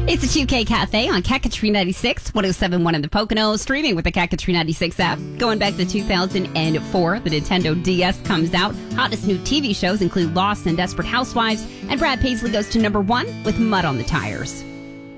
It's the 2K Cafe on Cat 96, 107.1 in the Poconos, streaming with the Cat 96 app. Going back to 2004, the Nintendo DS comes out. Hottest new TV shows include Lost and Desperate Housewives, and Brad Paisley goes to number 1 with Mud on the Tires.